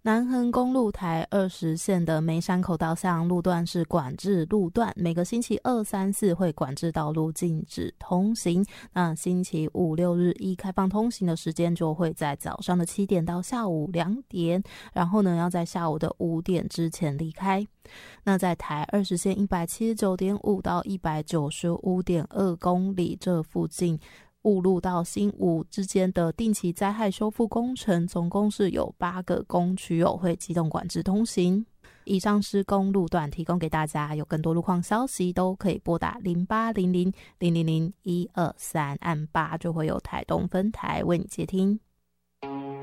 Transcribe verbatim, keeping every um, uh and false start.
南横公路台二十线的梅山口道向路段是管制路段，每个星期二、三、四会管制道路禁止通行。那星期五、六日一开放通行的时间就会在早上的七点到下午两点，然后呢要在下午的五点之前离开。那在台二十线一百七十九点五到一百九十五点二公里这附近，雾路到新武之间的定期灾害修复工程，总共是有八个工区有会机动管制通行。以上施工路段提供给大家，有更多路况消息都可以拨打零八零零零零零一二三，按八就会有台东分台为你接听。